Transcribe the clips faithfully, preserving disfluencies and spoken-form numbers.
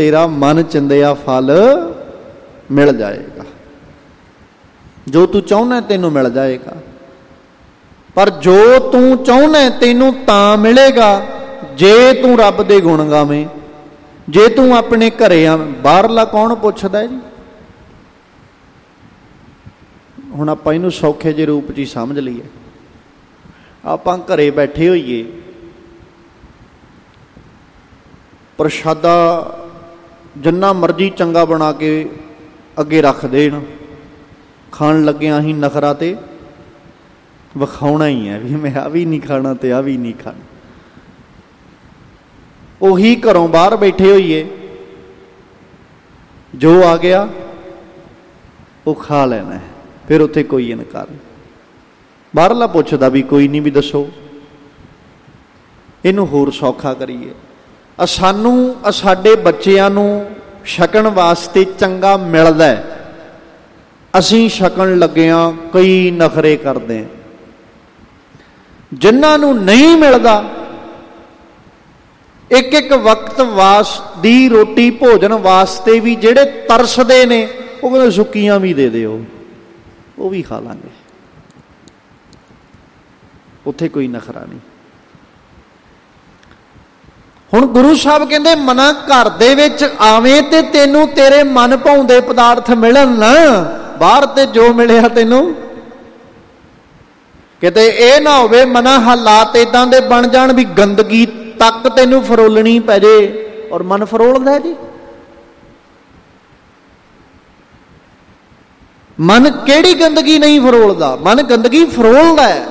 तेरा मन चिंदिया फल मिल जाएगा। जो तू चाहुंदा तेनू मिल जाएगा, पर जो तू चाहुंदा तेनू तां मिलेगा जे तू रब दे गुण गावें, जे तू अपने घरे आ। बाहरला कौन पुछदा जी? हुण आपां इहनूं सौखे जे रूप च ही समझ लईए। आपां घरे बैठे होईए, प्रशादा जिन्ना मर्जी चंगा बना के अगे रख देण, खाण लग्गिया ही नखरा ते विखाउणा ही है भी मैं आ भी नहीं खाना ते आ भी नहीं खाना। उही घरों बाहर बैठे होईए, जो आ गया वो खा लेना है, फिर उत्थे कोई इनकार नहीं। बाहरला पुछदा भी कोई नहीं, भी दसो इनू होर सौखा करिए। सानू साडे बच्चिआं नू छकण वास्ते चंगा मिलदा है, असीं छकण लग्गिआं कई नखरे करदे हैं। जिन्हां नू नहीं मिलदा, एक एक वक्त वास दी रोटी भोजन वास्ते भी जिहड़े तरसदे ने, वो कहंदे सुक्कियां भी दे दिओ, वो भी खा लांगे, उत्थे कोई नखरा नहीं। हुण गुरु साहब कहंदे मना घर दे विच आवें ते तैनूं तेरे मन भाउंदे पदार्थ मिलन ना, बाहर ते जो मिलिया तैनूं किते ये ना होवे मना हालात इदां दे बन जाण भी गंदगी तक तैनूं फरोलनी पै जे। और मन फरोलदा जी, मन केड़ी गंदगी नहीं फरोलदा? मन गंदगी फरोलदा है।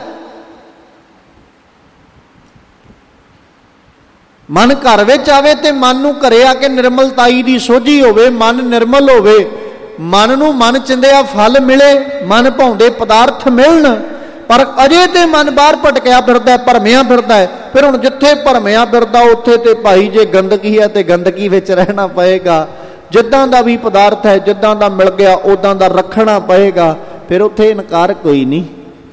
मन घर विच आवे ते मन नूं घरे आके निर्मलताई दी सोझी होवे, मन निर्मल होवे, मन नूं मन चिंदिया फल मिले, मन भाउंदे पदार्थ मिलन, पर अजे ते मन बाहर भटकिया फिरदा, भरमिया फिरदा है। फिर हुण जिथे भरमिया फिरदा उत्थे ते भाई जे गंदगी है ते गंदगी विच रहना पएगा। जिद्दां दा भी पदार्थ है, जिद्दां दा मिल गया उदां दा रखना पएगा। फिर उत्थे इनकार कोई नहीं,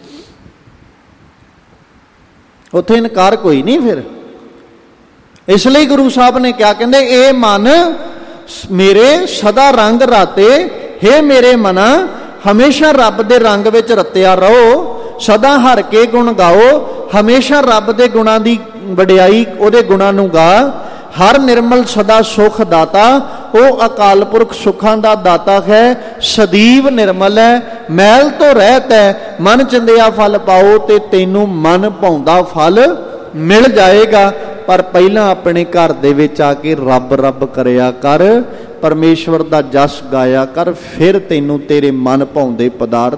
उत्थे इनकार कोई नहीं। फिर इसलिए गुरु साहब ने क्या कहते, ए मन मेरे सदा रंग राते, हे मेरे मना हमेशा रब दे रंग विच रत्या रहो, सदा हर के गुण गाओ, हमेशा रब दे गुणां दी वडियाई उहदे गुणां नूं गा। हर निर्मल सदा सुख दाता, वह अकाल पुरख सुखां दा दाता है, सदैव निर्मल है, मैल तो रहत है। मन चिंदिया फल पाओ ते तैनूं मन भाउंदा फल मिल जाएगा। पर पहला अपने घर दे विच आके रब रब करिया कर, परमेश्वर दा जस गाया कर, फिर तैनूं तेरे मन भाउंदे पदार्थ